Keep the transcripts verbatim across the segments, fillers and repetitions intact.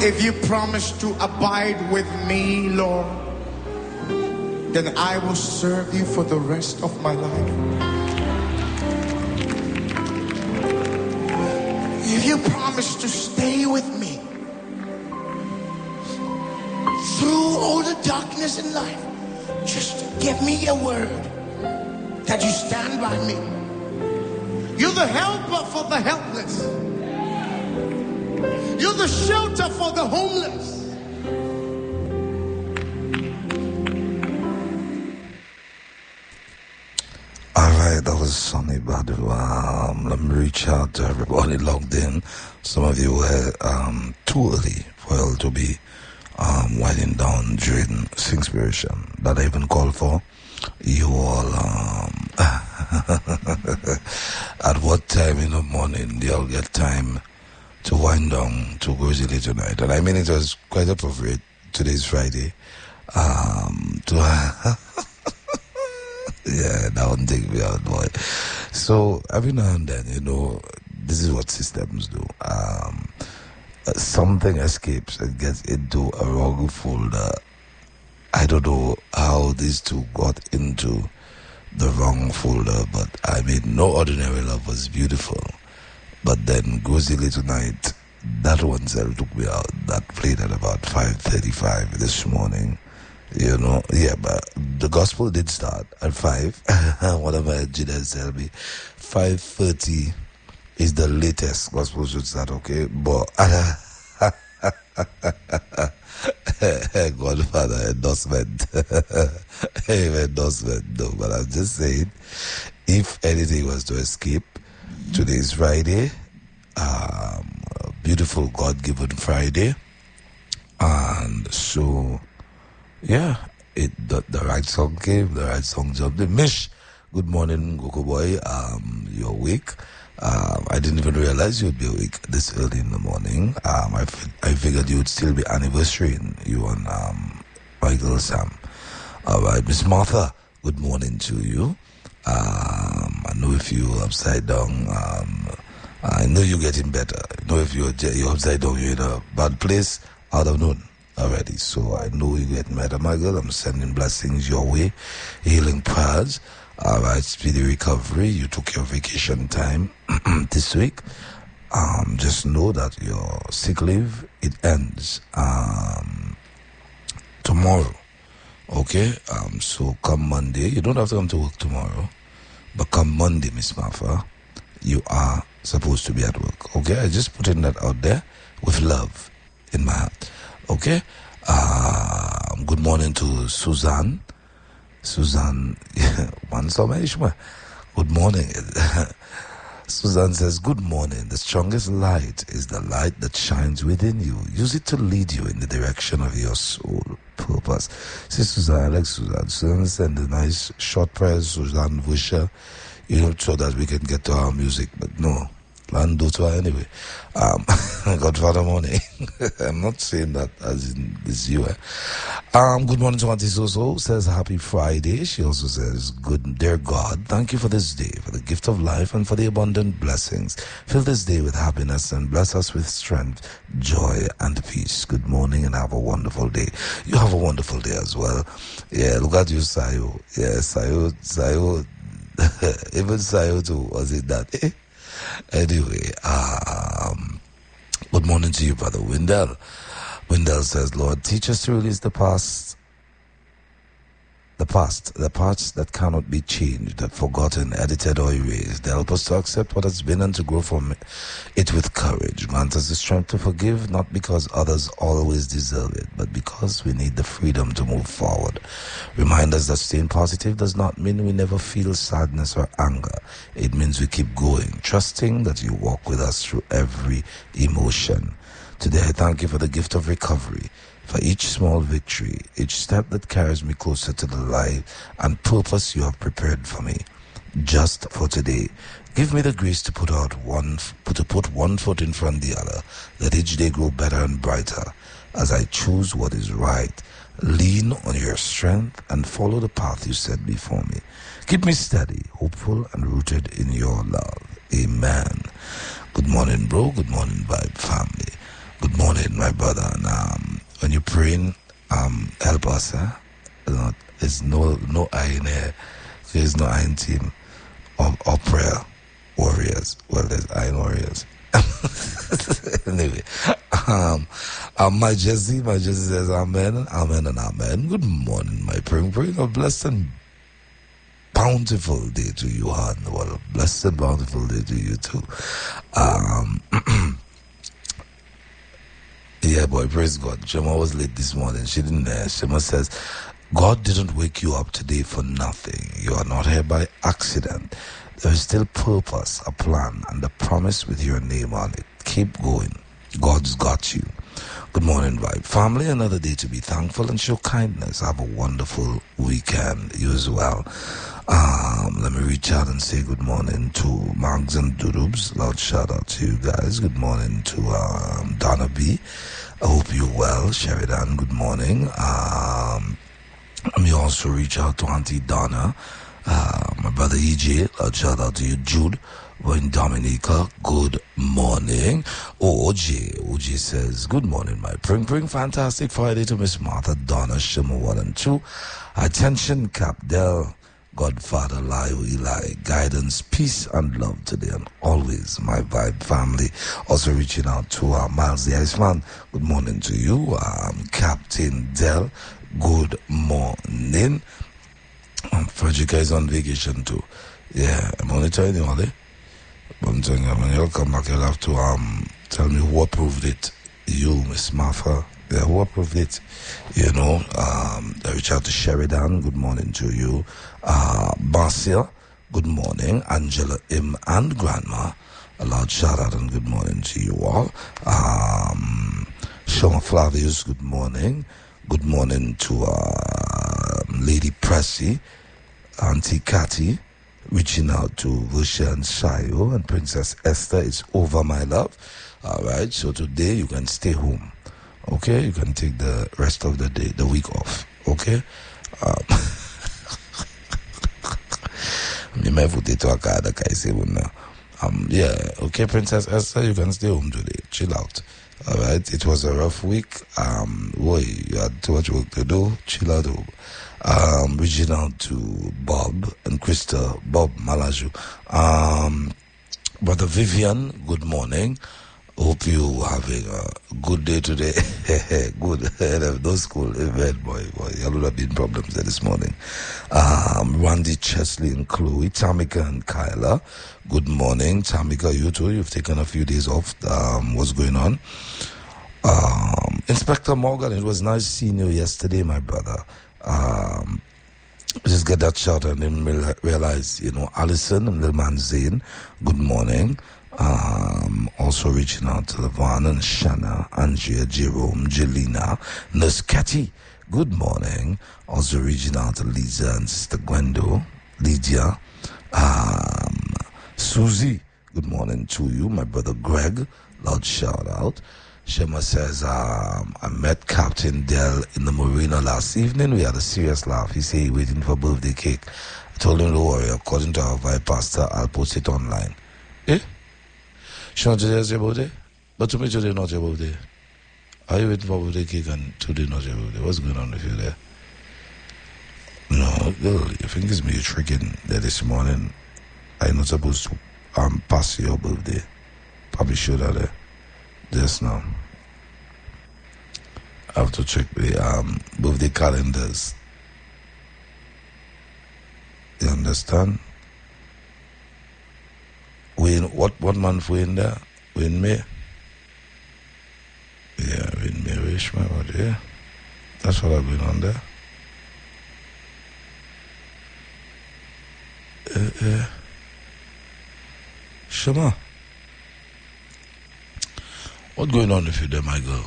If you promise to abide with me, Lord, then I will serve you for the rest of my life. If you promise to stay with me through all the darkness in life, just give me a word that you stand by me. You're the helper for the helpless. You're the shelter for the homeless. Alright, that was Sonny Badu. Um, let me reach out to everybody logged in. Some of you were um, too early for you to be um, winding down during Singspiration. That I even called for. You all, um, at what time in the morning do y'all get time to wind down to Gozili tonight? And I mean, it was quite appropriate. Today's Friday. Um, to yeah, that won't take me out, boy. So every now and then, you know, this is what systems do. Um, something escapes and gets into a wrong folder. I don't know how these two got into the wrong folder, but I mean, No Ordinary Love was beautiful. But then Gozili Tonight, that one cell took me out. That played at about five thirty-five this morning. You know, yeah, but the gospel did start at five. One of my engineers tell me five thirty is the latest gospel should start, okay? But Godfather endorsement. endorsement, no, but I'm just saying, if anything was to escape, today's Friday, um, a beautiful God-given Friday, and so, yeah, it the, the right song came, the right song jumped in. Mish, good morning, Gogo Boy. Um, you're awake. Um, I didn't even realize you'd be awake this early in the morning. Um, I, I figured you would still be anniversarying you and um, Michael Sam. All right, Miss Martha, good morning to you. Um, I know if you're upside down, um, I know you're getting better. I know if you're, you're upside down, you're in a bad place, out of known already. So I know you're getting better, my girl. I'm sending blessings your way, healing prayers. All right, speedy recovery. You took your vacation time this week. Um, just know that your sick leave, it ends um, tomorrow. Okay? Um, so come Monday, you don't have to come to work tomorrow, but come Monday, Miss Martha, you are supposed to be at work. Okay? I just putting that out there with love in my heart. Okay? Uh, good morning to Suzanne. Suzanne, one Ishma. Good morning. Suzanne says, good morning. The strongest light is the light that shines within you. Use it to lead you in the direction of your soul purpose. See, Suzanne, I like Suzanne. Suzanne send a nice short prayer, Suzanne Vusha, you know, so that we can get to our music. But no, land do to her anyway. Um, Godfather morning. I'm not saying that as in this you. Eh? Um, good morning to Auntie Soso. Says happy Friday. She also says, good, dear God, thank you for this day, for the gift of life and for the abundant blessings. Fill this day with happiness and bless us with strength, joy, and peace. Good morning and have a wonderful day. You have a wonderful day as well. Yeah, look at you, Sayo. Yeah, Sayo, Sayo. Even Sayo too. Was it that? Eh? Anyway, um, good morning to you, Brother Wendell. Wendell says, Lord, teach us to release the past, the past, the parts that cannot be changed, that forgotten, edited, or erased. Help us to accept what has been and to grow from it with courage. Grant us the strength to forgive, not because others always deserve it, but because we need the freedom to move forward. Remind us that staying positive does not mean we never feel sadness or anger. It means we keep going, trusting that you walk with us through every emotion. Today, I thank you for the gift of recovery, for each small victory, each step that carries me closer to the life and purpose you have prepared for me. Just for today, give me the grace to put out one, to put one foot in front of the other, that each day grow better and brighter as I choose what is right. Lean on your strength and follow the path you set before me. Keep me steady, hopeful, and rooted in your love. Amen. Good morning, bro. Good morning, Vibe family. Good morning, my brother. And um, when you're praying, um, help us. Huh? You know, there's no no I in here. There's no I in team of, of prayer warriors. Well, there's I in warriors. Anyway, um, um, my Jesse, my Jesse says amen, amen, and amen. Good morning, my praying, praying a blessed and bountiful day to you, and what a blessed and bountiful day to you too. Um, yeah, boy, praise God. Shema was late this morning. She didn't. Uh, Shema says, God didn't wake you up today for nothing. You are not here by accident. There is still purpose, a plan, and a promise with your name on it. Keep going. God's got you. Good morning, Vibe family. Another day to be thankful and show kindness. Have a wonderful weekend. You as well. Um, let me reach out and say good morning to Mags and Dudubs. Loud shout out to you guys. Good morning to um, Donna B. I hope you're well. Sheridan, good morning. Um, let me also reach out to Auntie Donna. Uh, my brother E J, loud shout out to you. Jude, we're in Dominica, good morning. Oh, O J, O J says, good morning, my pring pring. Fantastic Friday to Miss Martha, Donna, Shimmer one and two. Attention, Cap Del, Godfather, Lio, Eli, guidance, peace, and love today and always, my Vibe family. Also reaching out to uh, Miles the Iceman. Good morning to you. Um, Captain Del, good morning. Um, Frederica is on vacation too. Yeah, I'm only telling you all day. I'm telling you, when you'll come back, you'll have to um tell me who approved it. You, Miss Martha. Yeah, who approved it? You know, um, I reach out to Sheridan. Good morning to you. Uh, Basia, good morning. Angela M. and Grandma. A loud shout out and good morning to you all. Um, Shoma Flavius, good morning. Good morning to uh, Lady Pressy, Auntie Cathy, reaching out to Vusha and Shayo and Princess Esther. It's over, my love. All right, so today you can stay home. Okay, you can take the rest of the day, the week off. Okay. Um, um, yeah, okay, Princess Esther, you can stay home today. Chill out. All right, it was a rough week. Um, boy, you had too much work to do. Chill out. Um, reaching out to Bob and Krista, Bob Malaju. Um, Brother Vivian, good morning. Hope you having a good day today. Good. No school event, boy. Boy, there would have been problems there this morning. Um, Randy, Chesley, and Chloe, Tamika, and Kyla. Good morning, Tamika. You too. You've taken a few days off. Um, what's going on? Um, Inspector Morgan. It was nice seeing you yesterday, my brother. Um, just get that shout and then realize, you know, Allison and little man Zane. Good morning. Um, also reaching out to Lavon and Shanna, Andrea, Jerome, Jelena, Nurse Cathy. Good morning. Also reaching out to Lisa and Sister Gwendo, Lydia, um, Susie. Good morning to you, my brother Greg. Loud shout out. Shema says, um, I met Captain Dell in the marina last evening. We had a serious laugh. He said he waiting for birthday cake. I told him, don't worry, according to our vice pastor, I'll post it online. Eh? Sean, today is your birthday? But to me, today not your birthday. Are you waiting for birthday cake and today not your birthday? What's going on with you there? No, girl, you think it's me tricking there this morning? I'm not supposed to um pass your birthday. Probably should have there. Just now. I have to check the um birthday calendars. You understand? We in what what month we in there? We in May? Yeah, we in May, wish my God, yeah. That's what I've been on there. Uh, uh. Shema, what's going on with you there, my girl?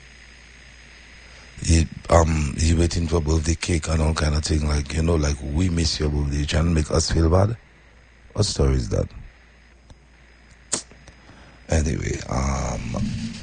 You, um, you waiting for birthday cake and all kind of thing, like, you know, like we miss your birthday. You trying to make us feel bad? What story is that? Anyway, um,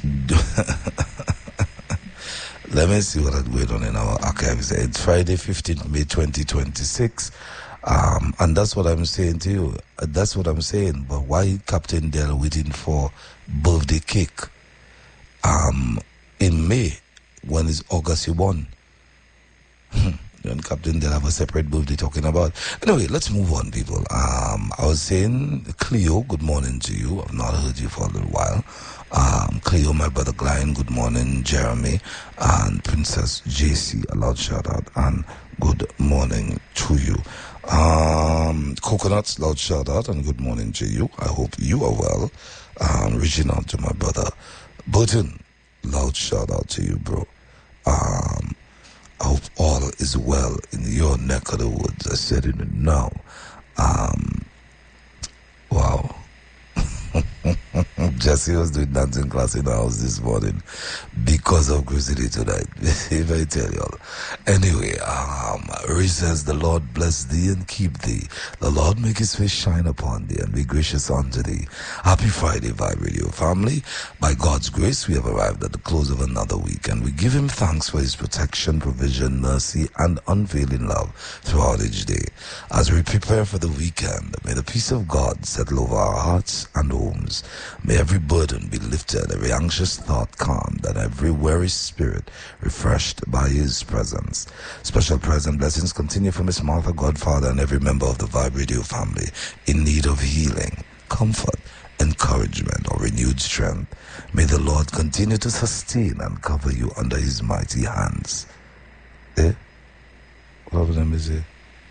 let me see what is going on in our archives. It's Friday, fifteenth May twenty twenty-six. Um, and that's what I'm saying to you. That's what I'm saying. But why Captain Dell waiting for birthday cake Um, in May, when is August you born? You and Captain, they'll have a separate birthday talking about. Anyway, let's move on, people. Um, I was saying, Cleo, good morning to you. I've not heard you for a little while. Um, Cleo, my brother Glenn, good morning. Jeremy and Princess J C, a loud shout out and good morning to you. Um, Coconuts, loud shout out and good morning to you. I hope you are well. Um, reaching out to my brother Burton, loud shout out to you, bro. Um, I hope all is well in your neck of the woods. I said it now. Um, wow. Jesse was doing dancing class in the house this morning because of Crusading tonight. If I tell y'all. Anyway, um, Rich says, the Lord bless thee and keep thee. The Lord make his face shine upon thee and be gracious unto thee. Happy Friday, Vibe Radio family. By God's grace, we have arrived at the close of another week, and we give him thanks for his protection, provision, mercy, and unfailing love throughout each day. As we prepare for the weekend, may the peace of God settle over our hearts and homes. May every burden be lifted, every anxious thought calmed, and every weary spirit refreshed by his presence. Special prayers and blessings continue from Miss Martha, Godfather, and every member of the Vibe Radio family in need of healing, comfort, encouragement, or renewed strength. May the Lord continue to sustain and cover you under his mighty hands. Eh? What was I say?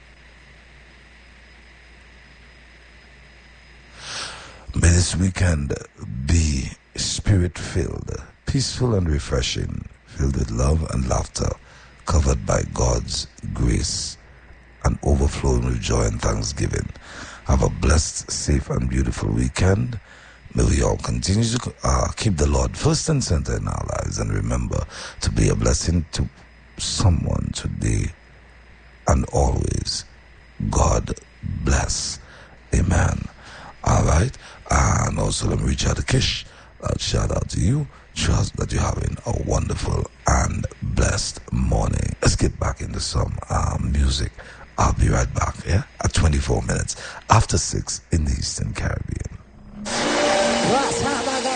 May this weekend be spirit-filled, peaceful and refreshing, filled with love and laughter, covered by God's grace, and overflowing with joy and thanksgiving. Have a blessed, safe, and beautiful weekend. May we all continue to uh, keep the Lord first and center in our lives, and remember to be a blessing to someone today and always. God bless. Amen. All right. And also let me reach out to Kish. Uh, shout out to you. Trust that you're having a wonderful and blessed morning. Let's get back into some um, music. I'll be right back, yeah? At twenty-four minutes after six in the Eastern Caribbean. Plus.